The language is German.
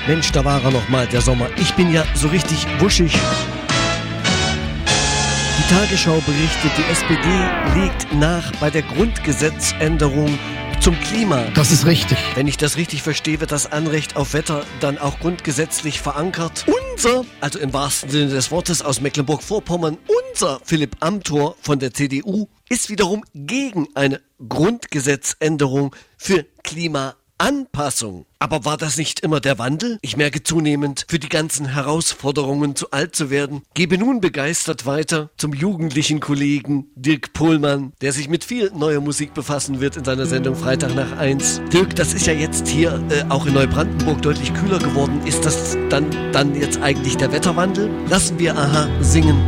Mensch, da war er nochmal, der Sommer. Ich bin ja so richtig wuschig. Die Tagesschau berichtet, die SPD legt nach bei der Grundgesetzänderung zum Klima. Das ist richtig. Wenn ich das richtig verstehe, wird das Anrecht auf Wetter dann auch grundgesetzlich verankert. Also im wahrsten Sinne des Wortes aus Mecklenburg-Vorpommern, unser Philipp Amthor von der CDU ist wiederum gegen eine Grundgesetzänderung für Klimaanpassung. Aber war das nicht immer der Wandel? Ich merke zunehmend, für die ganzen Herausforderungen zu alt zu werden. Gebe nun begeistert weiter zum jugendlichen Kollegen Dirk Pohlmann, der sich mit viel neuer Musik befassen wird in seiner Sendung Freitag nach 1. Dirk, das ist ja jetzt hier auch in Neubrandenburg deutlich kühler geworden. Ist das dann jetzt eigentlich der Wetterwandel? Lassen wir Aha singen.